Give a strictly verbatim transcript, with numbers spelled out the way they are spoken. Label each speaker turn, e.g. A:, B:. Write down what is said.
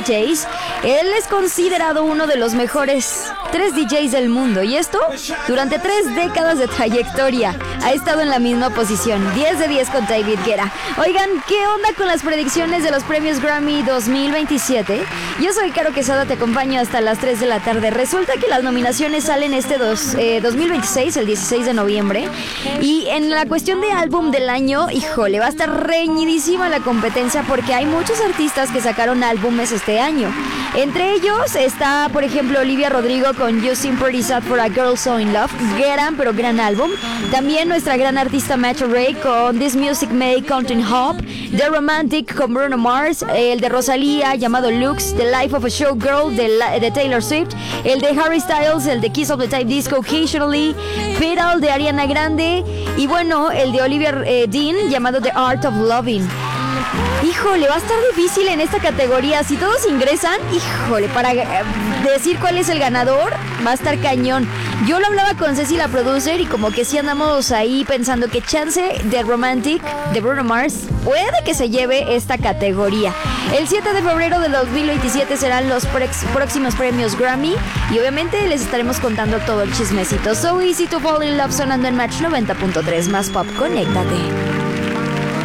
A: Js. Él es considerado uno de los mejores tres D Js del mundo, y esto durante tres décadas de trayectoria. Ha estado en la misma posición, diez de diez con David Guetta. Oigan, ¿qué onda con las predicciones de los premios Grammy dos mil veintisiete? Yo soy Caro Quesada, te acompaño hasta las tres de la tarde. Resulta que las nominaciones salen este dos, eh, dos mil veintiséis, el dieciséis de noviembre. Y en la cuestión de álbum del año, híjole, va a estar reñidísima la competencia porque hay muchos artistas que sacaron álbumes este año. Entre ellos está, por ejemplo, Olivia Rodrigo con You Seem Pretty Sad for a Girl So In Love. Gran, pero gran álbum. También nuestra gran artista Macho Ray con This Music May Contain Hope. The Romantic con Bruno Mars. El de Rosalía llamado Lux. The Life of a Showgirl de, la, de Taylor Swift. El de Harry Styles, el de Kiss of the Type Disco Occasionally. Petal de Ariana Grande. Y bueno, el de Olivia eh, Dean llamado The Art of Loving. Híjole, va a estar difícil en esta categoría. Si todos ingresan, híjole, para decir cuál es el ganador, va a estar cañón. Yo lo hablaba con Ceci, la producer, y como que sí andamos ahí pensando que chance de Romantic, de Bruno Mars, puede que se lleve esta categoría. El siete de febrero de dos mil veintisiete serán los prex- próximos premios Grammy, y obviamente les estaremos contando todo el chismecito. So Easy to Fall in Love sonando en Match noventa punto tres, más pop, conéctate.